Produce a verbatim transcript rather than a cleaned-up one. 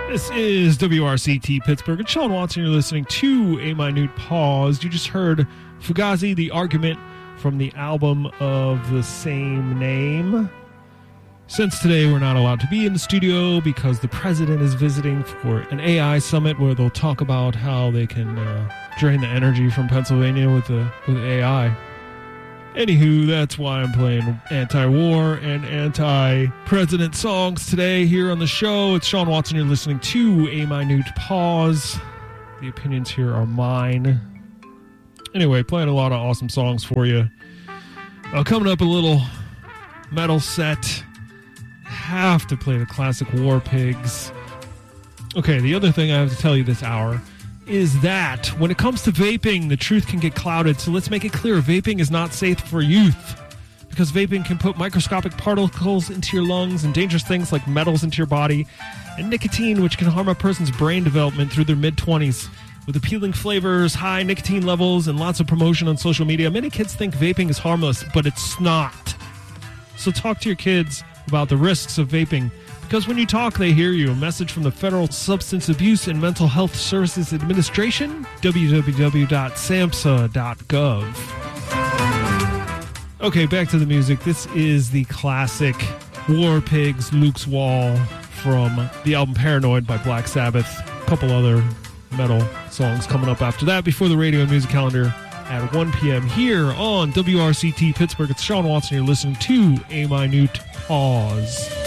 This is W R C T Pittsburgh. It's Sean Watson. You're listening to A Minute Pause. You just heard Fugazi, The Argument, from the album of the same name. Since today we're not allowed to be in the studio because the president is visiting for an A I summit where they'll talk about how they can uh, drain the energy from Pennsylvania with the with A I. Anywho, that's why I'm playing anti-war and anti-president songs today here on the show. It's Sean Watson. You're listening to A Minute Pause. The opinions here are mine. Anyway, playing a lot of awesome songs for you. Uh, coming up, a little metal set. Have to play the classic War Pigs. Okay, the other thing I have to tell you this hour is that when it comes to vaping, the truth can get clouded. So let's make it clear, vaping is not safe for youth, because vaping can put microscopic particles into your lungs and dangerous things like metals into your body, and nicotine, which can harm a person's brain development through their mid-twenties. With appealing flavors, high nicotine levels, and lots of promotion on social media, many kids think vaping is harmless, but it's not. So talk to your kids about the risks of vaping, because when you talk, they hear you. A message from the Federal Substance Abuse and Mental Health Services Administration, w w w dot samhsa dot gov. Okay, back to the music. This is the classic War Pigs, Luke's Wall, from the album Paranoid by Black Sabbath. A couple other metal songs coming up after that before the radio and music calendar at one p.m. here on W R C T Pittsburgh. It's Sean Watson. You're listening to A Minute Pause.